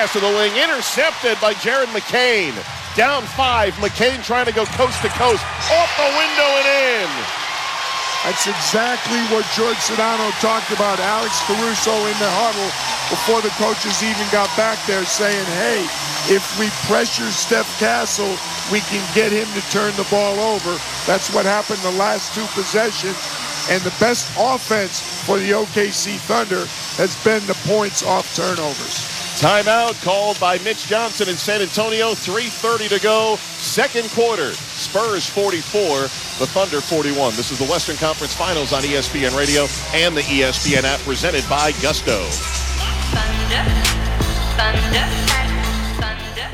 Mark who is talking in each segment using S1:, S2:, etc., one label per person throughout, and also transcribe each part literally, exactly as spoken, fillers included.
S1: pass to the wing, intercepted by Jared McCain. Down five, McCain trying to go coast to coast, off the window and in.
S2: That's exactly what George Sedano talked about. Alex Caruso in the huddle before the coaches even got back there saying, hey, if we pressure Steph Castle, we can get him to turn the ball over. That's what happened the last two possessions. And the best offense for the O K C Thunder has been the points off turnovers.
S1: Timeout called by Mitch Johnson in San Antonio. three thirty to go. Second quarter. Spurs forty-four, the Thunder forty-one. This is the Western Conference Finals on E S P N Radio and the E S P N app, presented by Gusto.
S3: Thunder, Thunder, Thunder.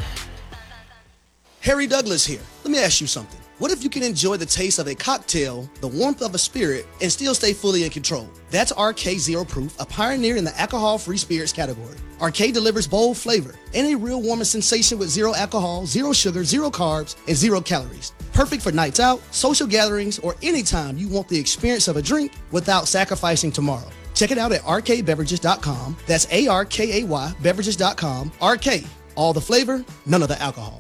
S4: Harry Douglas here. Let me ask you something. What if you can enjoy the taste of a cocktail, the warmth of a spirit, and still stay fully in control? That's R K Zero Proof, a pioneer in the alcohol-free spirits category. R K delivers bold flavor and a real warming sensation with zero alcohol, zero sugar, zero carbs, and zero calories. Perfect for nights out, social gatherings, or anytime you want the experience of a drink without sacrificing tomorrow. Check it out at R K beverages dot com. That's A R K A Y beverages dot com. R K, all the flavor, none of the alcohol.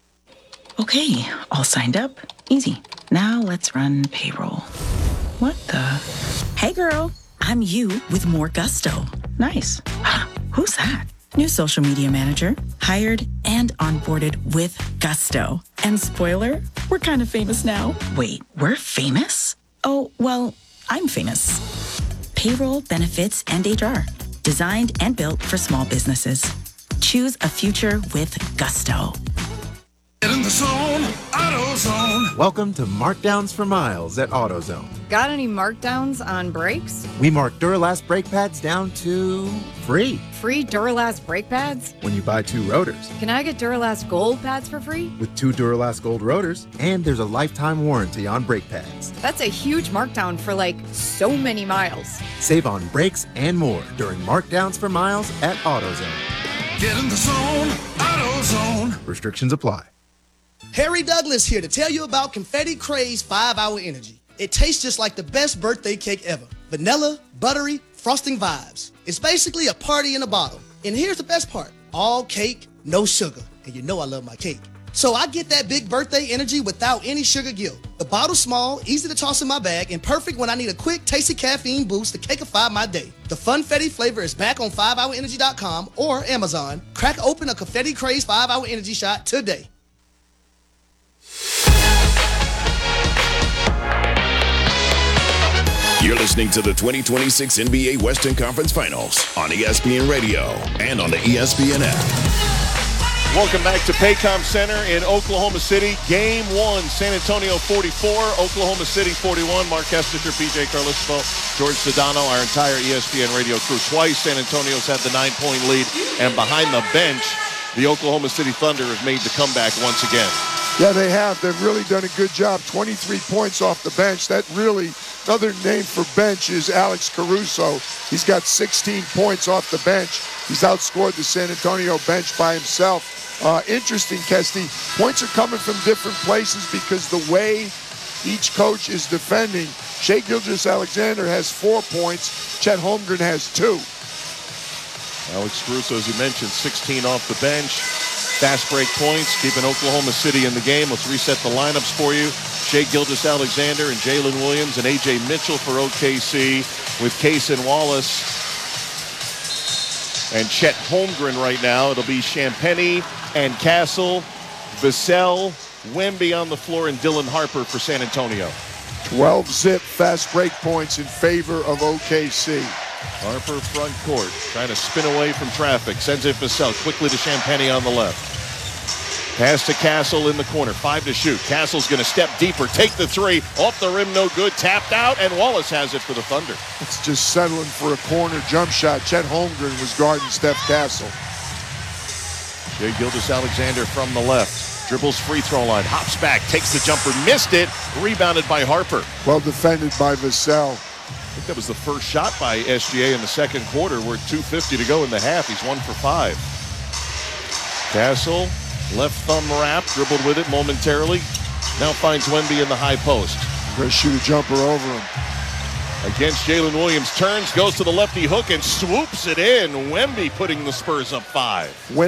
S5: Okay, all signed up. Easy. Now let's run payroll. What the? Hey girl, I'm you with more Gusto. Nice. Who's that? New social media manager, hired and onboarded with Gusto. And spoiler, we're kind of famous now. Wait, we're famous? Oh, well, I'm famous. Payroll, benefits, and H R. Designed and built for small businesses. Choose a future with Gusto.
S6: Get in the zone, AutoZone.
S7: Welcome to Markdowns for Miles at AutoZone.
S8: Got any markdowns on brakes?
S7: We mark Duralast brake pads down to free
S8: Free Duralast brake pads?
S7: when you buy two rotors.
S8: Can I get Duralast gold pads for free?
S7: With two Duralast Gold rotors, and there's a lifetime warranty on brake pads.
S8: That's a huge markdown for like so many miles.
S7: Save on brakes and more during Markdowns for Miles at AutoZone.
S6: Get in the zone, AutoZone.
S7: Restrictions apply.
S4: Harry Douglas here to tell you about Confetti Craze five hour Energy. It tastes just like the best birthday cake ever. Vanilla, buttery, frosting vibes. It's basically a party in a bottle. And here's the best part. All cake, no sugar. And you know I love my cake. So I get that big birthday energy without any sugar guilt. The bottle's small, easy to toss in my bag, and perfect when I need a quick, tasty caffeine boost to cake-ify my day. The Funfetti flavor is back on five hour energy dot com or Amazon. Crack open a Confetti Craze five hour Energy shot today.
S9: You're listening to the twenty twenty-six N B A Western Conference Finals on E S P N Radio and on the E S P N app.
S1: Welcome back to Paycom Center in Oklahoma City. Game one, San Antonio forty-four, Oklahoma City forty-one. Mark Kestecher, P J Carlismo, George Sedano, our entire E S P N Radio crew. Twice San Antonio's had the nine-point lead, and behind the bench, the Oklahoma City Thunder have made the comeback once again.
S2: Yeah, they have. They've really done a good job. twenty-three points off the bench. That really, another name for bench is Alex Caruso. He's got sixteen points off the bench. He's outscored the San Antonio bench by himself. Uh, interesting, Kesty. Points are coming from different places because the way each coach is defending. Shai Gilgeous-Alexander has four points. Chet Holmgren has two.
S1: Alex Caruso, as you mentioned, sixteen off the bench. Fast break points, keeping Oklahoma City in the game. Let's reset the lineups for you. Shai Gilgeous-Alexander and Jalen Williams and A J Mitchell for O K C with Cason Wallace and Chet Holmgren right now. It'll be Champagnie and Castle, Vassell, Wemby on the floor, and Dylan Harper for San Antonio.
S2: twelve zip fast break points in favor of O K C.
S1: Harper front court, trying to spin away from traffic. Sends it Vassell quickly to Champagnie on the left. Pass to Castle in the corner. Five to shoot. Castle's going to step deeper, take the three. Off the rim, no good. Tapped out, and Wallace has it for the Thunder.
S2: It's just settling for a corner jump shot. Chet Holmgren was guarding Steph Castle.
S1: Shai Gilgeous-Alexander from the left. Dribbles free throw line. Hops back, takes the jumper, missed it. Rebounded by Harper.
S2: Well defended by Vassell.
S1: I think that was the first shot by S G A in the second quarter. We're two fifty to go in the half. He's one for five. Castle, left thumb wrap, dribbled with it momentarily. Now finds Wemby in the high post.
S2: Going to shoot a jumper over him.
S1: Against Jalen Williams, turns, goes to the lefty hook, and swoops it in. Wemby putting the Spurs up five.